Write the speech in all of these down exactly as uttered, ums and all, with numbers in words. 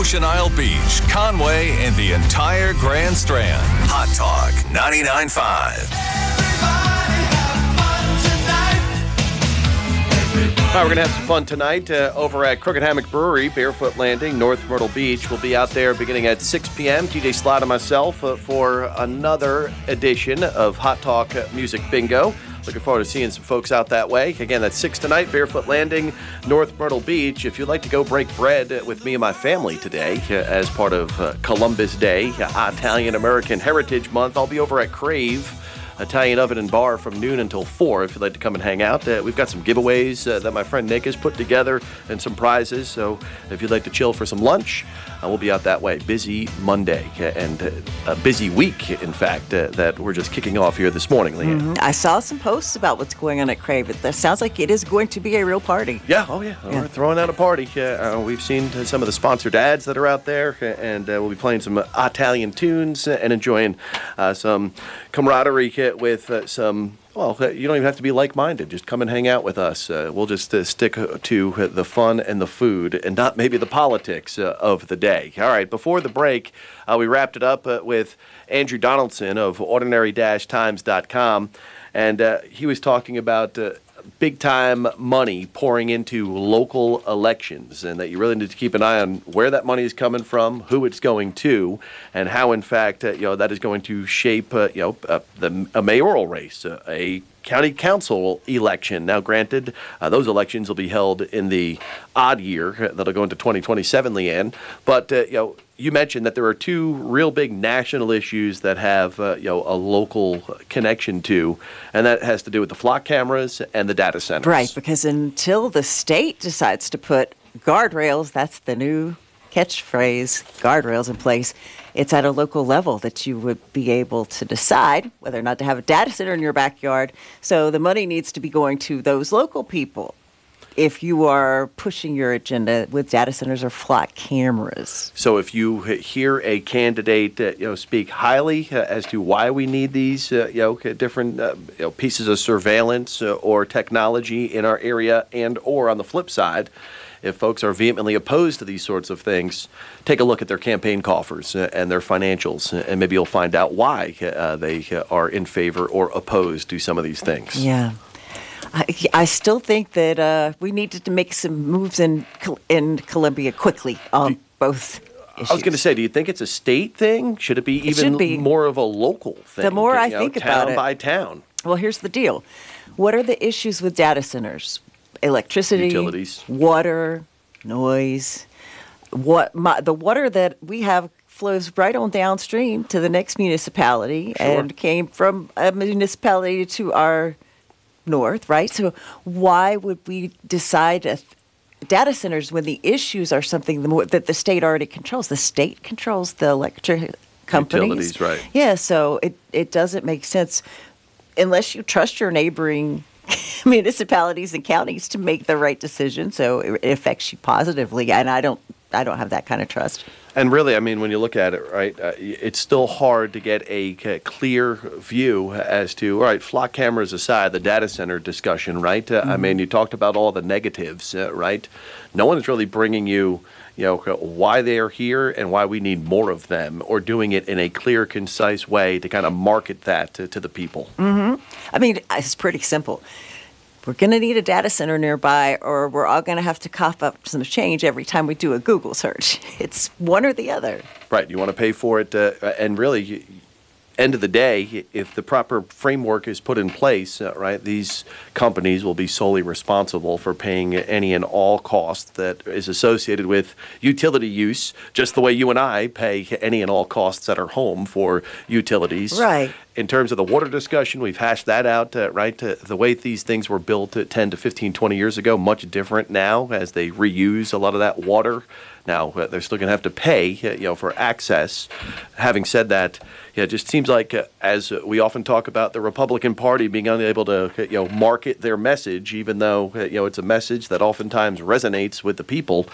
Ocean Isle Beach, Conway, and the entire Grand Strand. Hot Talk ninety-nine point five. All right, we're going to have some fun tonight uh, over at Crooked Hammock Brewery, Barefoot Landing, North Myrtle Beach. We'll be out there beginning at six p.m. T J Slott and myself uh, for another edition of Hot Talk Music Bingo. Looking forward to seeing some folks out that way. Again, that's six tonight, Barefoot Landing, North Myrtle Beach. If you'd like to go break bread with me and my family today uh, as part of uh, Columbus Day, uh, Italian American Heritage Month, I'll be over at Crave Italian Oven and Bar from noon until four if you'd like to come and hang out. Uh, we've got some giveaways uh, that my friend Nick has put together and some prizes. So if you'd like to chill for some lunch, uh, we'll be out that way. Busy Monday uh, and uh, a busy week, in fact, uh, that we're just kicking off here this morning, Leanne. Mm-hmm. I saw some posts about what's going on at Crave. It sounds like it is going to be a real party. Yeah, oh yeah. yeah. We're throwing out a party. Uh, we've seen some of the sponsored ads that are out there, and uh, we'll be playing some Italian tunes and enjoying uh, some camaraderie with uh, some, well, you don't even have to be like-minded. Just come and hang out with us. Uh, we'll just uh, stick to uh, the fun and the food and not maybe the politics uh, of the day. All right, before the break, uh, we wrapped it up uh, with Andrew Donaldson of ordinary dash times dot com, and uh, he was talking about uh, big-time money pouring into local elections, and that you really need to keep an eye on where that money is coming from, who it's going to, and how, in fact, uh, you know, that is going to shape, uh, you know, uh, the a mayoral race, uh, a county council election. Now, granted, uh, those elections will be held in the odd year uh, that'll go into twenty twenty-seven, Leanne. But uh, you know, you mentioned that there are two real big national issues that have uh, you know a local connection to, and that has to do with the flock cameras and the data centers. Right, because until the state decides to put guardrails, that's the new catchphrase, guardrails in place, it's at a local level that you would be able to decide whether or not to have a data center in your backyard. So the money needs to be going to those local people if you are pushing your agenda with data centers or flock cameras. So if you hear a candidate uh, you know, speak highly uh, as to why we need these uh, you know, different uh, you know, pieces of surveillance uh, or technology in our area, and or on the flip side, if folks are vehemently opposed to these sorts of things, take a look at their campaign coffers and their financials, and maybe you'll find out why uh, they are in favor or opposed to some of these things. Yeah. I, I still think that uh, we needed to make some moves in in Columbia quickly on both issues. I was going to say, do you think it's a state thing? Should it be It even should be. more of a local thing? The more I you know, think town about it. by town. Well, here's the deal. What are the issues with data centers? Electricity, Utilities, water, noise. What my, the water that we have flows right on downstream to the next municipality, Sure. and came from a municipality to our north, right? So why would we decide a data centers when the issues are something the more, that the state already controls? The state controls the electric companies. Utilities, right. Yeah, so it, it doesn't make sense unless you trust your neighboring municipalities and counties to make the right decision, so it affects you positively. And I don't, I don't have that kind of trust. And really, I mean, when you look at it, right, uh, it's still hard to get a c- clear view as to, all right, flock cameras aside, the data center discussion, right? Uh, mm-hmm. I mean, you talked about all the negatives, uh, right? No one is really bringing you, you know, why they're here and why we need more of them, or doing it in a clear, concise way to kind of market that to, to the people. Mm-hmm. I mean, it's pretty simple. We're going to need a data center nearby, or we're all going to have to cough up some change every time we do a Google search. It's one or the other. Right. You want to pay for it. Uh, and really, you, end of the day, if the proper framework is put in place, uh, right, these companies will be solely responsible for paying any and all costs that is associated with utility use, just the way you and I pay any and all costs at our home for utilities. Right. In terms of the water discussion, we've hashed that out, uh, right? Uh, the way these things were built uh, ten to fifteen, twenty years ago, much different now as they reuse a lot of that water. Now, uh, they're still going to have to pay, uh, you know, for access. Having said that, yeah, it just seems like, uh, as we often talk about the Republican Party being unable to, uh, you know, market their message, even though, uh, you know, it's a message that oftentimes resonates with the people,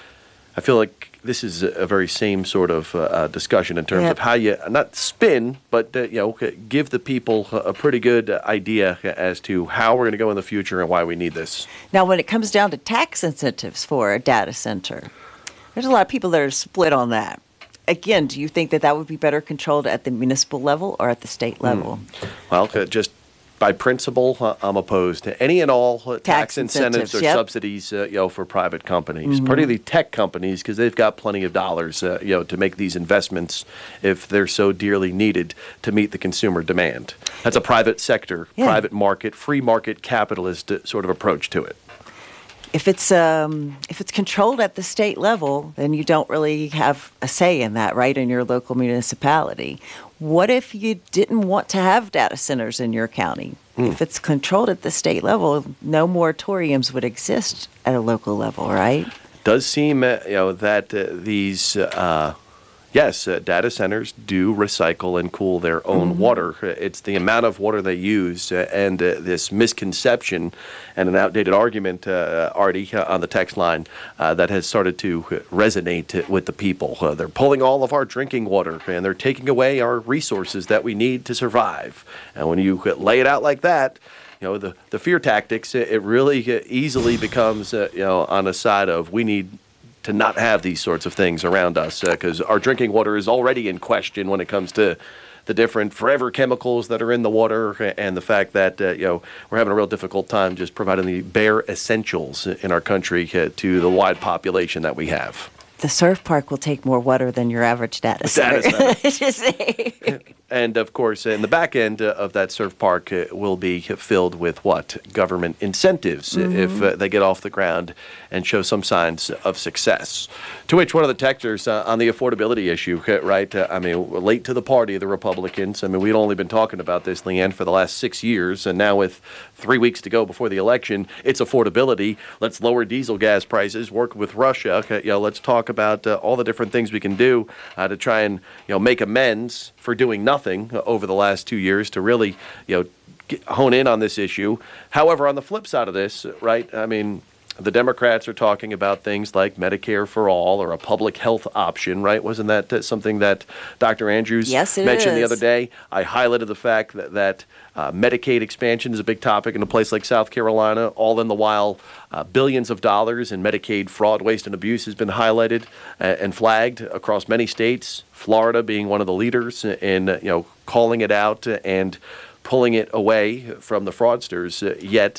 I feel like this is a very same sort of uh, discussion in terms Yep. of how you, not spin, but, uh, you know, give the people a pretty good idea as to how we're going to go in the future and why we need this. Now, when it comes down to tax incentives for a data center, There's a lot of people that are split on that. Again, do you think that that would be better controlled at the municipal level or at the state level? Mm. Well, uh, just by principle, uh, I'm opposed to any and all uh, tax, Tax incentives, incentives, or yep. subsidies, uh, you know, for private companies, particularly tech companies, because they've got plenty of dollars, uh, you know, to make these investments if they're so dearly needed to meet the consumer demand. That's a private sector, Yeah. private market, free market capitalist uh, sort of approach to it. If it's um, if it's controlled at the state level, then you don't really have a say in that, right, in your local municipality. What if you didn't want to have data centers in your county? Hmm. If it's controlled at the state level, no moratoriums would exist at a local level, right? Does seem, uh, you know, that uh, these, uh, yes, uh, data centers do recycle and cool their own Mm-hmm. water. Uh, It's the amount of water they use uh, and uh, this misconception and an outdated argument, uh, Artie, uh, on the text line uh, that has started to resonate uh, with the people. Uh, they're pulling all of our drinking water and they're taking away our resources that we need to survive. And when you uh, lay it out like that, you know, the, the fear tactics, it, it really uh, easily becomes, uh, you know, on the side of we need to not have these sorts of things around us because uh, our drinking water is already in question when it comes to the different forever chemicals that are in the water and the fact that, uh, you know, we're having a real difficult time just providing the bare essentials in our country uh, to the wide population that we have. The surf park will take more water than your average data center. Data Just saying. And of course, in the back end uh, of that surf park uh, will be filled with what? Government incentives Mm-hmm. if uh, they get off the ground and show some signs of success. To which one of the texters uh, on the affordability issue, uh, right? Uh, I mean, we're late to the party, the Republicans. I mean, we'd only been talking about this, Leanne, for the last six years. And now with three weeks to go before the election, it's affordability. Let's lower diesel gas prices, work with Russia. Okay, you know, let's talk about uh, all the different things we can do uh, to try and, you know, make amends for doing nothing over the last two years to really, you know, get, hone in on this issue. However, on the flip side of this, right, I mean, the Democrats are talking about things like Medicare for all or a public health option, right? Wasn't that uh, something that Doctor Andrews Yes, it mentioned the is. other day? I highlighted the fact that, that uh, Medicaid expansion is a big topic in a place like South Carolina, all in the while uh, billions of dollars in Medicaid fraud, waste, and abuse has been highlighted uh, and flagged across many states, Florida being one of the leaders in, uh, you know, calling it out and pulling it away from the fraudsters. Uh, yet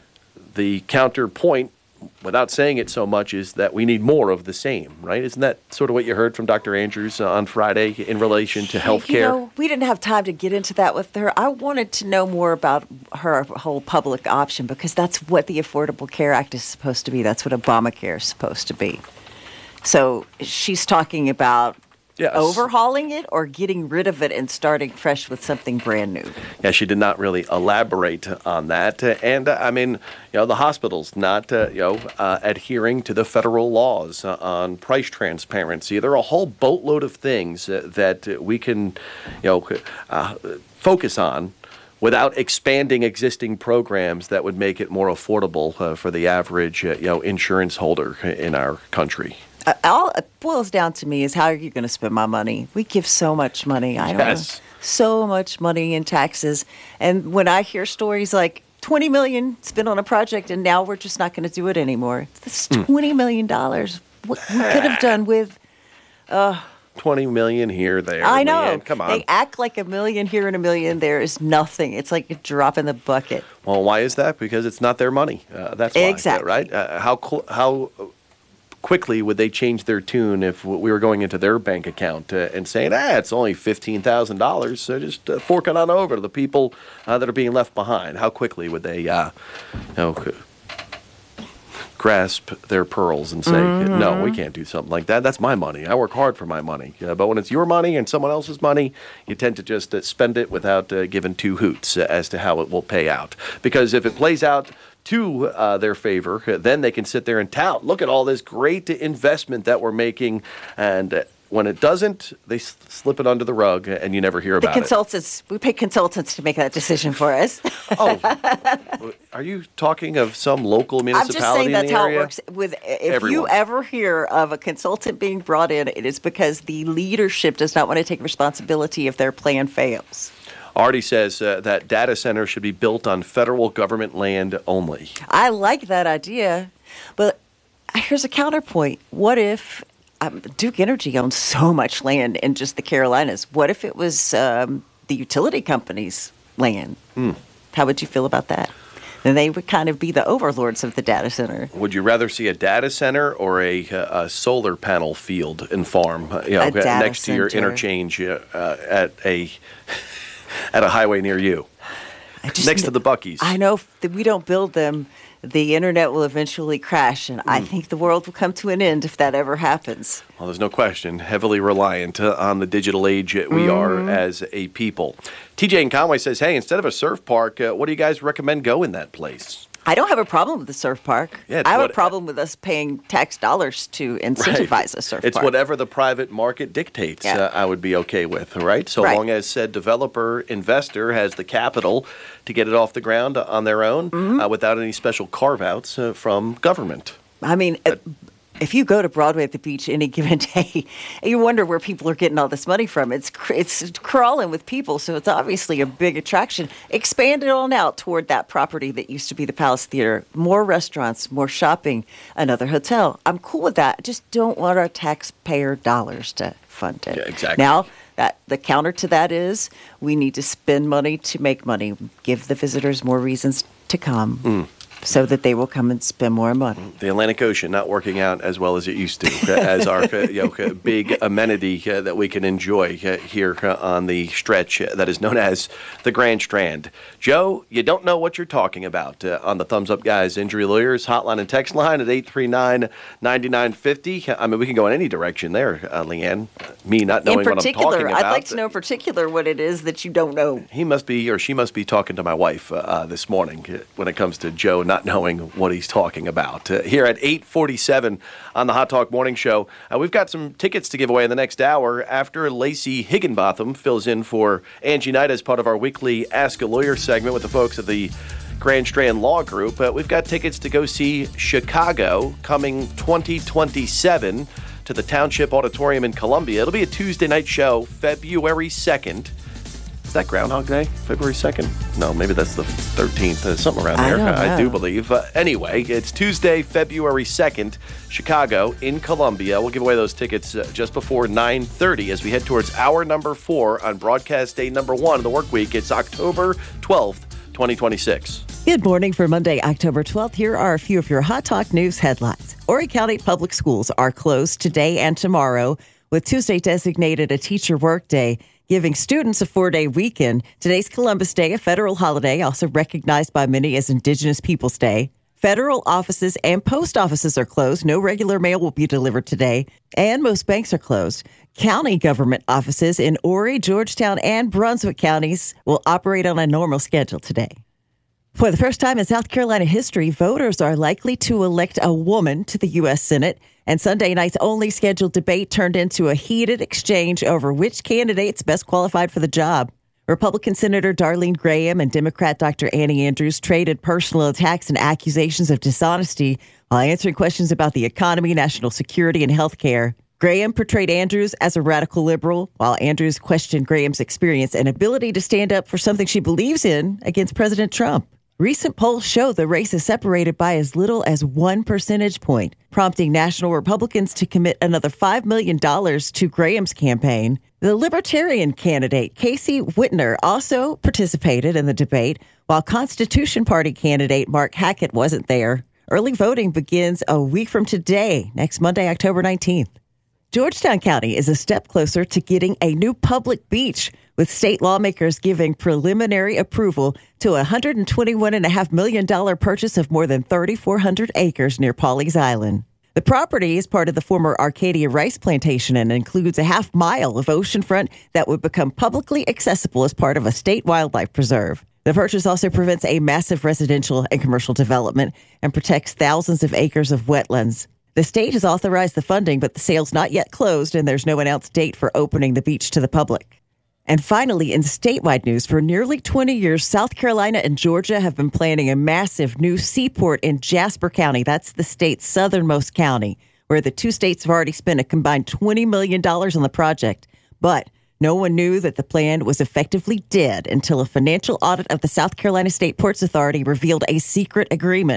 the counterpoint, without saying it so much, is that we need more of the same, right? Isn't that sort of what you heard from Doctor Andrews uh, on Friday in relation to health You care? know, we didn't have time to get into that with her. I wanted to know more about her whole public option because that's what the Affordable Care Act is supposed to be. That's what Obamacare is supposed to be. So she's talking about Yes. overhauling it or getting rid of it and starting fresh with something brand new. Yeah, she did not really elaborate on that. Uh, And uh, I mean, you know, the hospitals not, uh, you know, uh, adhering to the federal laws uh, on price transparency. There are a whole boatload of things uh, that uh, we can, you know, uh, focus on without expanding existing programs that would make it more affordable uh, for the average, uh, you know, insurance holder in our country. Uh, all it boils down to me is how are you going to spend my money? We give so much money. I don't Yes. know. So much money in taxes. And when I hear stories like twenty million dollars spent on a project and now we're just not going to do it anymore. This Hmm. twenty million dollars. What we could have done with twenty million here, there. I know. Leanne, come on. They act like a million here and a million there is nothing. It's like a drop in the bucket. Well, why is that? Because it's not their money. Uh, that's why, Exactly. right? Uh, how cl- how quickly would they change their tune if we were going into their bank account uh, and saying, ah, it's only fifteen thousand dollars, so just uh, fork it on over to the people uh, that are being left behind? How quickly would they, uh, you know, c- grasp their pearls and say, no, we can't do something like that. That's my money. I work hard for my money. Uh, but when it's your money and someone else's money, you tend to just uh, spend it without uh, giving two hoots uh, as to how it will pay out. Because if it plays out to uh, their favor, uh, then they can sit there and tout, look at all this great investment that we're making. And uh, when it doesn't, they s- slip it under the rug uh, and you never hear The about it. consultants, we pay consultants to make that decision for us. Oh, are you talking of some local I'm municipality just saying in that's the how area? it works. With if Everyone. you ever hear of a consultant being brought in, it is because the leadership does not want to take responsibility if their plan fails. Artie says uh, that data centers should be built on federal government land only. I like that idea, but here's a counterpoint. What if um, Duke Energy owns so much land in just the Carolinas. What if it was um, the utility company's land? Mm. How would you feel about that? Then they would kind of be the overlords of the data center. Would you rather see a data center or a, a solar panel field and farm, you know, A data next to your center. interchange uh, at a at a highway near you, I just next kn- to the Buc-ee's? I know if th- we don't build them, the internet will eventually crash, and I think the world will come to an end if that ever happens. Well, there's no question. Heavily reliant uh, on the digital age that we are as a people. T J in Conway says, hey, instead of a surf park, uh, what do you guys recommend go in that place? I don't have a problem with the surf park. Yeah, it's I have what- a problem with us paying tax dollars to incentivize Right. a surf It's park. whatever the private market dictates, Yeah. uh, I would be okay with, right? So Right. long as said developer, investor has the capital to get it off the ground on their own Mm-hmm. uh, without any special carve-outs uh, from government. I mean, uh, if you go to Broadway at the beach any given day, you wonder where people are getting all this money from. It's cr- it's crawling with people, so it's obviously a big attraction. Expand it on out toward that property that used to be the Palace Theater. More restaurants, more shopping, another hotel. I'm cool with that. I just don't want our taxpayer dollars to fund it. Yeah, exactly. Now, that the counter to that is we need to spend money to make money. Give the visitors more reasons to come. Mm. So that they will come and spend more money. The Atlantic Ocean not working out as well as it used to, uh, as our uh, you know, uh, big amenity uh, that we can enjoy uh, here uh, on the stretch uh, that is known as the Grand Strand. Joe, you don't know what you're talking about uh, on the Thumbs Up Guys Injury Lawyers hotline and text line at eight three nine, nine nine five zero. I mean, we can go in any direction there, uh, Leanne. Me not knowing In what I'm particular, talking about. I'd like to know in particular what it is that you don't know. He must be, or she must be talking to my wife uh, uh, this morning uh, when it comes to Joe not knowing what he's talking about. Uh, here at eight forty-seven on the Hot Talk Morning Show, uh, we've got some tickets to give away in the next hour after Lacey Higginbotham fills in for Angie Knight as part of our weekly Ask a Lawyer segment with the folks of the Grand Strand Law Group. Uh, we've got tickets to go see Chicago coming twenty twenty-seven to the Township Auditorium in Columbia. It'll be a Tuesday night show, February second. Is that Groundhog Day? February second? No, maybe that's the thirteenth. Uh, something around I there. don't I do know. believe. Uh, anyway, it's Tuesday, February second, Chicago in Columbia. We'll give away those tickets uh, just before nine thirty as we head towards hour number four on broadcast day number one of the work week. It's October twelfth, twenty twenty-six. Good morning for Monday, October twelfth. Here are a few of your Hot Talk News headlines. Horry County Public Schools are closed today and tomorrow, with Tuesday designated a teacher workday, giving students a four-day weekend. Today's Columbus Day, a federal holiday, also recognized by many as Indigenous Peoples Day. Federal offices and post offices are closed. No regular mail will be delivered today, and most banks are closed. County government offices in Horry, Georgetown, and Brunswick counties will operate on a normal schedule today. For the first time in South Carolina history, voters are likely to elect a woman to the U S Senate, and Sunday night's only scheduled debate turned into a heated exchange over which candidate's best qualified for the job. Republican Senator Darlene Graham and Democrat Doctor Annie Andrews traded personal attacks and accusations of dishonesty while answering questions about the economy, national security, and health care. Graham portrayed Andrews as a radical liberal, while Andrews questioned Graham's experience and ability to stand up for something she believes in against President Trump. Recent polls show the race is separated by as little as one percentage point, prompting national Republicans to commit another five million dollars to Graham's campaign. The Libertarian candidate, Casey Whitner, also participated in the debate, while Constitution Party candidate Mark Hackett wasn't there. Early voting begins a week from today, next Monday, October nineteenth. Georgetown County is a step closer to getting a new public beach, with state lawmakers giving preliminary approval to a one hundred twenty-one point five million dollars purchase of more than three thousand four hundred acres near Pawleys Island. The property is part of the former Arcadia Rice Plantation and includes a half mile of oceanfront that would become publicly accessible as part of a state wildlife preserve. The purchase also prevents a massive residential and commercial development and protects thousands of acres of wetlands. The state has authorized the funding, but the sale's not yet closed, and there's no announced date for opening the beach to the public. And finally, in statewide news, for nearly twenty years, South Carolina and Georgia have been planning a massive new seaport in Jasper County. That's the state's southernmost county, where the two states have already spent a combined twenty million dollars on the project. But no one knew that the plan was effectively dead until a financial audit of the South Carolina State Ports Authority revealed a secret agreement.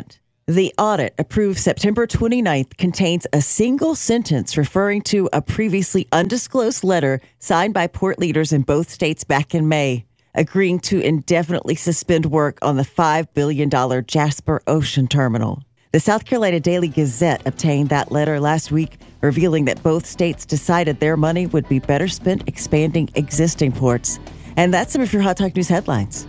The audit, approved September twenty-ninth, contains a single sentence referring to a previously undisclosed letter signed by port leaders in both states back in May, agreeing to indefinitely suspend work on the five billion dollars Jasper Ocean Terminal. The South Carolina Daily Gazette obtained that letter last week, revealing that both states decided their money would be better spent expanding existing ports. And that's some of your Hot Talk News headlines.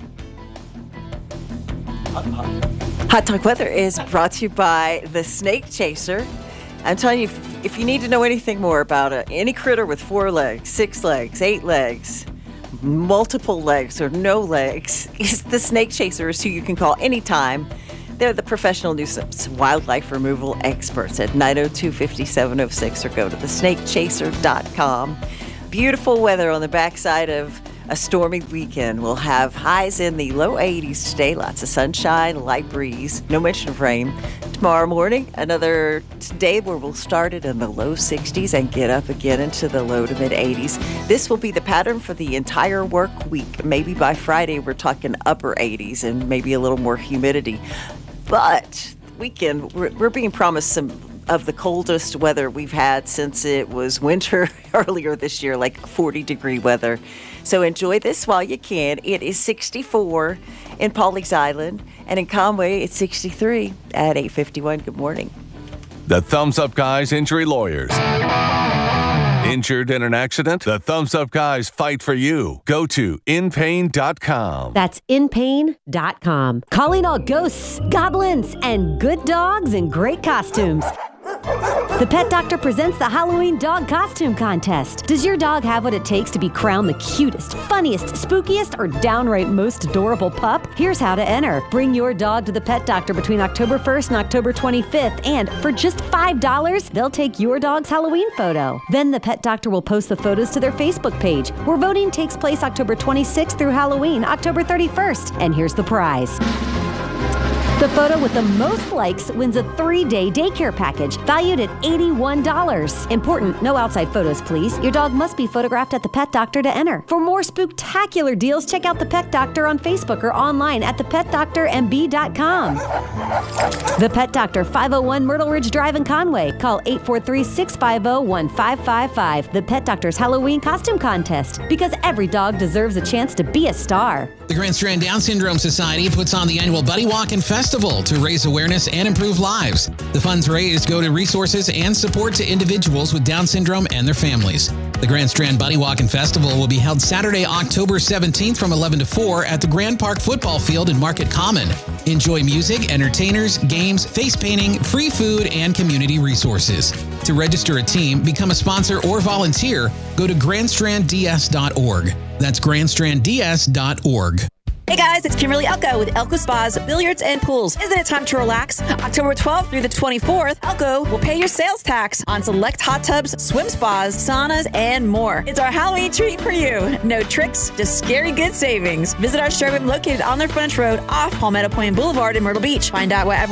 Hot Talk Weather is brought to you by the Snake Chaser. I'm telling you, if, if you need to know anything more about it, any critter with four legs, six legs, eight legs, multiple legs, or no legs, is the Snake Chaser is who you can call anytime. They're the professional nuisance wildlife removal experts at nine oh two, five seven oh six or go to the snake chaser dot com. Beautiful weather on the backside of a stormy weekend. We'll have highs in the low eighties today. Lots of sunshine, light breeze, no mention of rain. Tomorrow morning, another day where we'll start it in the low sixties and get up again into the low to mid eighties. This will be the pattern for the entire work week. Maybe by Friday, we're talking upper eighties and maybe a little more humidity. But weekend, we're, we're being promised some of the coldest weather we've had since it was winter earlier this year, like forty degree weather. So enjoy this while you can. It is sixty-four in Pawleys Island, and in Conway, it's sixty-three at eight fifty-one. Good morning. The Thumbs Up Guys Injury Lawyers. Injured in an accident? The Thumbs Up Guys fight for you. Go to in pain dot com. That's in pain dot com. Calling all ghosts, goblins, and good dogs in great costumes. The Pet Doctor presents the Halloween Dog Costume Contest. Does your dog have what it takes to be crowned the cutest, funniest, spookiest, or downright most adorable pup? Here's how to enter. Bring your dog to the Pet Doctor between October first and October twenty-fifth, and for just five dollars, they'll take your dog's Halloween photo. Then the Pet Doctor will post the photos to their Facebook page, where voting takes place October twenty-sixth through Halloween, October thirty-first. And here's the prize. The photo with the most likes wins a three-day daycare package valued at eighty-one dollars. Important, no outside photos, please. Your dog must be photographed at the Pet Doctor to enter. For more spooktacular deals, check out the Pet Doctor on Facebook or online at the pet doctor m b dot com. The Pet Doctor, five oh one Myrtle Ridge Drive in Conway. Call eight four three, six five zero, one five five five. The Pet Doctor's Halloween Costume Contest, because every dog deserves a chance to be a star. The Grand Strand Down Syndrome Society puts on the annual Buddy Walk and Festival to raise awareness and improve lives. The funds raised go to resources and support to individuals with Down syndrome and their families. The Grand Strand Buddy Walk and Festival will be held Saturday, October seventeenth from eleven to four at the Grand Park Football Field in Market Common. Enjoy music, entertainers, games, face painting, free food, and community resources. To register a team, become a sponsor, or volunteer, go to grand strand d s dot org. That's grand strand d s dot org. Hey guys, it's Kimberly Elko with Elko Spas, Billiards, and Pools. Isn't it time to relax? October twelfth through the twenty-fourth, Elko will pay your sales tax on select hot tubs, swim spas, saunas, and more. It's our Halloween treat for you. No tricks, just scary good savings. Visit our showroom located on their French Road off Palmetto Point Boulevard in Myrtle Beach. Find out what